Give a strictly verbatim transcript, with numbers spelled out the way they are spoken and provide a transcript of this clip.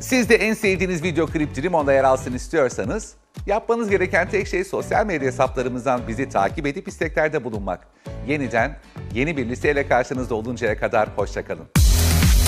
Siz de en sevdiğiniz video klipçi onda yer alsın istiyorsanız yapmanız gereken tek şey sosyal medya hesaplarımızdan bizi takip edip isteklerde bulunmak. Yeniden yeni bir listeyle karşınızda oluncaya kadar hoşça kalın.